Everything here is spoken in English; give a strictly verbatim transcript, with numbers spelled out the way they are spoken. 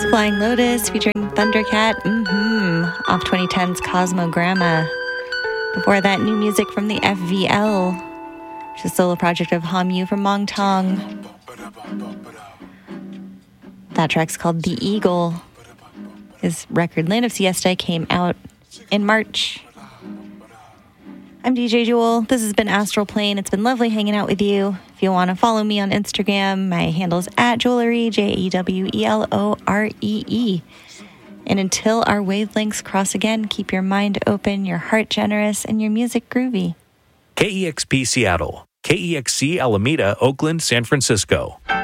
Flying Lotus featuring Thundercat, mm-hmm, off twenty ten's Cosmogramma. Before that, new music from the F V L, which is a solo project of Hamu from Mongtong. That track's called The Eagle. His record Land of Siesta came out in March. I'm D J Jewel. This has been Astral Plane. It's been lovely hanging out with you. If you want to follow me on Instagram, my handle is at Jewelry, J E W E L O R E E. And until our wavelengths cross again, keep your mind open, your heart generous, and your music groovy. K E X P Seattle, K E X C Alameda, Oakland, San Francisco.